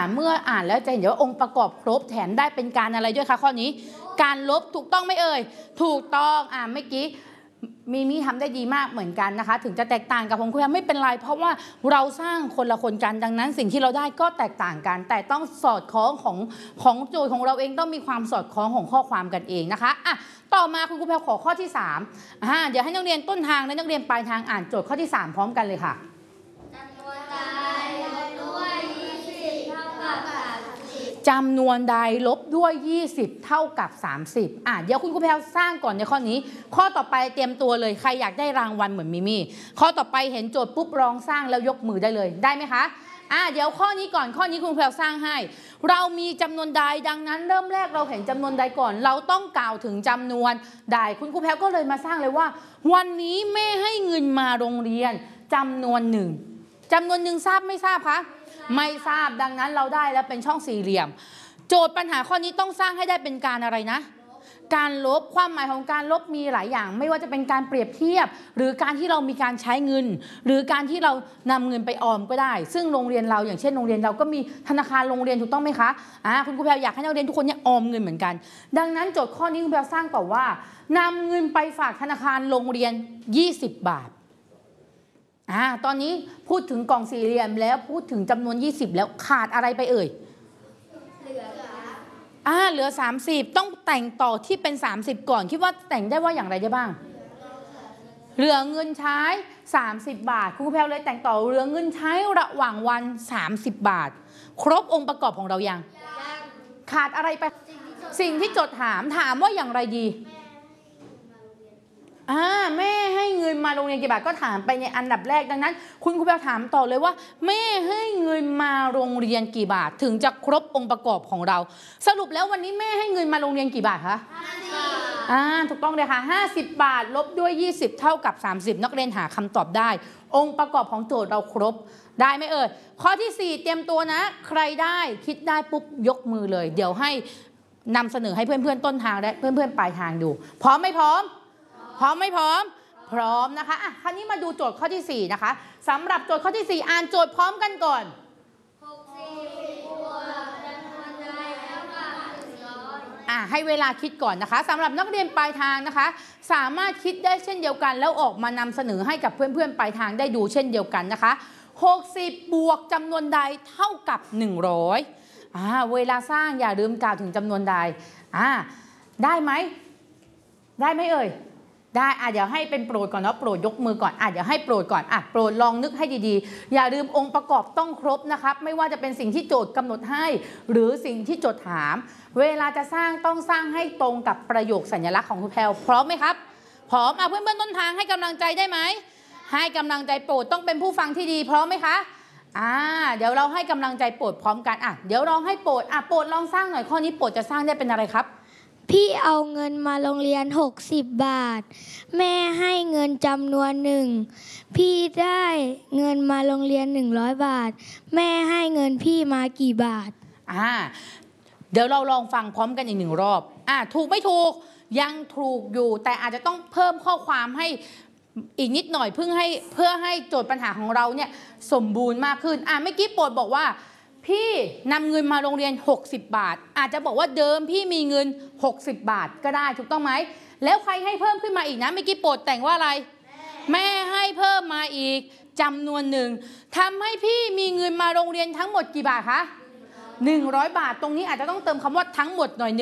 เมื่ออ่านแล้วจะเห็นว่าองค์ประกอบครบแถมได้เป็นการอะไรด้วยคะข้อนี้การลบถูกต้องไหมเอ่ยถูกต้องเมื่อกี้มีทำได้ดีมากเหมือนกันนะคะถึงจะแตกต่างกับของคุณแพรไม่เป็นไรเพราะว่าเราสร้างคนละคนกันดังนั้นสิ่งที่เราได้ก็แตกต่างกันแต่ต้องสอดคล้องของโจทย์ของเราเองต้องมีความสอดคล้องของข้อความกันเองนะคะต่อมาคุณครูแพรขอข้อที่3เดี๋ยวให้นักเรียนต้นทางและนักเรียนปลายทางอ่านโจทย์ข้อที่3พร้อมกันเลยค่ะจำนวนใดลบด้วย20เท่ากับ30เดี๋ยวคุณครูแพรสร้างก่อนในข้อนี้ข้อต่อไปเตรียมตัวเลยใครอยากได้รางวัลเหมือนมิมี่ข้อต่อไปเห็นโจทย์ปุ๊บลองสร้างแล้วยกมือได้เลยได้ไหมคะเดี๋ยวข้อนี้ก่อนข้อนี้คุณครูแพรสร้างให้เรามีจำนวนใดดังนั้นเริ่มแรกเราเห็นจำนวนใดก่อนเราต้องกล่าวถึงจำนวนใดคุณครูแพรก็เลยมาสร้างเลยว่าวันนี้แม่ให้เงินมาโรงเรียนจำนวนหนึ่งทราบไม่ทราบคะไม่ทราบดังนั้นเราได้แล้วเป็นช่องสี่เหลี่ยมโจทย์ปัญหาข้อนี้ต้องสร้างให้ได้เป็นการอะไรนะการลบความหมายของการลบมีหลายอย่างไม่ว่าจะเป็นการเปรียบเทียบหรือการที่เรามีการใช้เงินหรือการที่เรานำเงินไปออมก็ได้ซึ่งโรงเรียนเราอย่างเช่นโรงเรียนเราก็มีธนาคารโรงเรียนถูกต้องไหมคะคุณครูแพรอยากให้นักเรียนทุกคนเนี่ยออมเงินเหมือนกันดังนั้นโจทย์ข้อนี้คุณแพรสร้างต่อว่านำเงินไปฝากธนาคารโรงเรียน20 บาทตอนนี้พูดถึงกล่องสี่เหลี่ยมแล้วพูดถึงจำนวน20แล้วขาดอะไรไปเอ่ยเหลือ30ต้องแต่งต่อที่เป็น30ก่อนคิดว่าแต่งได้ว่าอย่างไรได้บ้างเหลือเงินใช้30 บาทครูแพรเลยแต่งต่อเหลือเงินใช้ระหว่างวัน30 บาทครบองค์ประกอบของเรายังขาดอะไรไปสิ่งที่จดถามว่าอย่างไรดีแม่ให้เงินมาโรงเรียนกี่บาทก็ถามไปในอันดับแรกดังนั้นคุณครูแพรถามต่อเลยว่าแม่ให้เงินมาโรงเรียนกี่บาทถึงจะครบองค์ประกอบของเราสรุปแล้ววันนี้แม่ให้เงินมาโรงเรียนกี่บาทคะถูกต้องเลยค่ะ50 บาทลบด้วย20เท่ากับ30นักเรียนหาคำตอบได้องค์ประกอบของโจทย์เราครบได้ไหมเอ่ยข้อที่4เตรียมตัวนะใครได้คิดได้ปุ๊บยกมือเลยเดี๋ยวให้นำเสนอให้เพื่อนๆต้นทางและเพื่อนๆปลายทางดูพร้อมไม่พร้อมไม่พร้อมพร้อมนะคะคราวนี้มาดูโจทย์ข้อที่4นะคะสำหรับโจทย์ข้อที่4อ่านโจทย์พร้อมกันก่อนให้เวลาคิดก่อนนะคะสำหรับนักเรียนปลายทางนะคะสามารถคิดได้เช่นเดียวกันแล้วออกมานำเสนอให้กับเพื่อนๆปลายทางได้ดูเช่นเดียวกันนะคะ60บวกจำนวนใดเท่ากับ100เวลาสร้างอย่าลืมกล่าวถึงจำนวนใดได้ไหมเอ่ยได้เดี๋ยวให้เป็นโปรดก่อนเนาะโปรดยกมือก่อนเดี๋ยวให้โปรดก่อนโปรดลองนึกให้ดีๆอย่าลืมองค์ประกอบต้องครบนะครับไม่ว่าจะเป็นสิ่งที่โจทย์กำหนดให้หรือสิ่งที่โจทย์ถามเวลาจะสร้างต้องสร้างให้ตรงกับประโยคสัญลักษณ์ของครูแพรพร้อมไหมครับพร้อมเพื่อนๆต้นทางให้กำลังใจได้ไหมให้กำลังใจโปรดต้องเป็นผู้ฟังที่ดีพร้อมไหมคะเดี๋ยวเราให้กำลังใจโปรดพร้อมกันเดี๋ยวลองให้โปรดโปรดลองสร้างหน่อยข้อนี้โปรดจะสร้างได้เป็นอะไรครับพี่เอาเงินมาโรงเรียน60 บาทแม่ให้เงินจำนวนหนึ่งพี่ได้เงินมาโรงเรียน100 บาทแม่ให้เงินพี่มากี่บาทเดี๋ยวเราลองฟังพร้อมกันอีก1 รอบถูกไม่ถูกยังถูกอยู่แต่อาจจะต้องเพิ่มข้อความให้อีกนิดหน่อยเพื่อให้โจทย์ปัญหาของเราเนี่ยสมบูรณ์มากขึ้นเมื่อกี้โปรดบอกว่าพี่นำเงินมาโรงเรียน60 บาทอาจจะบอกว่าเดิมพี่มีเงิน60 บาทก็ได้ถูกต้องไหมแล้วใครให้เพิ่มขึ้นมาอีกนะเมื่อกี้โปรดแต่งว่าอะไรแม่ให้เพิ่มมาอีกจำนวนหนึ่งทำให้พี่มีเงินมาโรงเรียนทั้งหมดกี่บาทคะ100 บาทตรงนี้อาจจะต้องเติมคำว่าทั้งหมดหน่อย